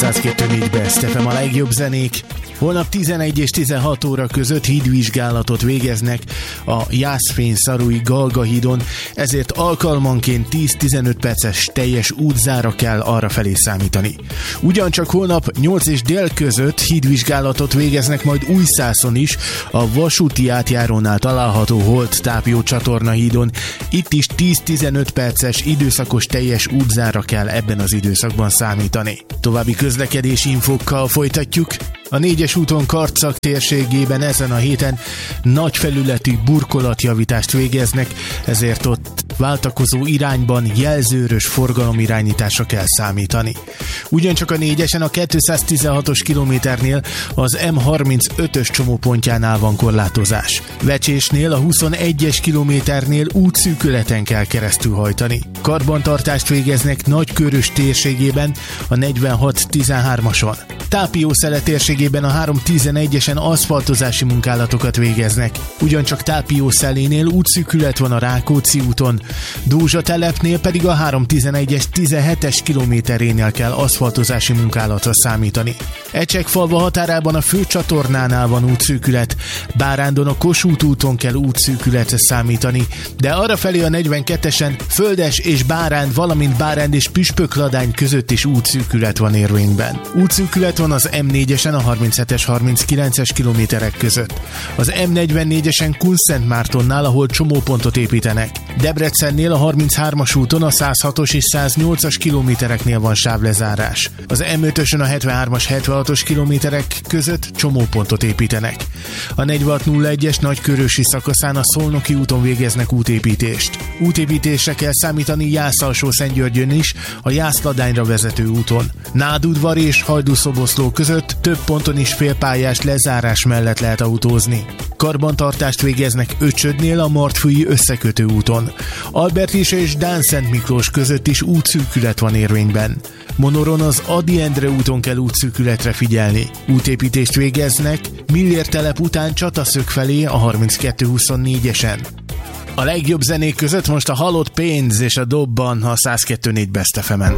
102.4 Best FM, a legjobb zenék. Holnap 11 és 16 óra között hídvizsgálatot végeznek a Jászfény-Szarui Galga hídon, ezért alkalmanként 10-15 perces teljes útzára kell arrafelé számítani. Ugyancsak holnap 8 és dél között hídvizsgálatot végeznek majd Újszászon is, a vasúti átjárónál található Holt Tápió csatorna hídon. Itt is 10-15 perces időszakos teljes útzára kell ebben az időszakban számítani. További közlekedési infókkal folytatjuk. A 4-es úton Karcag térségében ezen a héten nagy felületű burkolatjavítást végeznek, ezért ott váltakozó irányban jelzőrös forgalomirányításra kell számítani. Ugyancsak a 4-esen a 216-os kilométernél az M35-ös csomópontjánál van korlátozás. Vecsésnél a 21-es kilométernél útszűkületen kell keresztülhajtani. Karbantartást végeznek Nagykörös térségében a 46-13-ason. Tápiószele térségében a 311-esen aszfaltozási munkálatokat végeznek. Ugyancsak Tápiószelénél útszűkület van a Rákóczi úton, Dózsa telepnél pedig a 311-es 17-es kilométerénél kell aszfaltozási munkálatra számítani. Ecsekfalva határában a főcsatornánál van útszűkület, Bárándon a Kossuth úton kell útszűkületre számítani, de arrafelé a 42-esen Földes és Báránd, valamint Báránd és Püspökladány között is útszűkület van érvényben. Útszűkület van az M4-esen a 37-es 39-es kilométerek között. Az M44-esen Kunszentmártonnál, ahol csomópontot építenek. Debrecennél a 33-as úton a 106-os és 108-as kilométereknél van sávlezárás. Az M5-ösön a 73-as 76-os kilométerek között csomópontot építenek. A 4601-es Nagykörösi szakaszán a Szolnoki úton végeznek útépítést. Útépítésre kell számítani Jász-Alsó-Szentgyörgyön is, a Jász-Ladányra vezető úton. Nádudvar és Hajdúszoboszló között több ponton is félpályás lezárás mellett lehet autózni. Karbantartást végeznek Öcsödnél a Martfői összekötő úton. Albertisa és Dánszent Miklós között is útszűkület van érvényben. Monoron az Ady Endre úton kell útszűkületre figyelni. Útépítést végeznek Millér telep után Csataszög felé a 32-24-esen. A legjobb zenék között most a Halott pénz és a Dobban a 102.4 Best FM-en.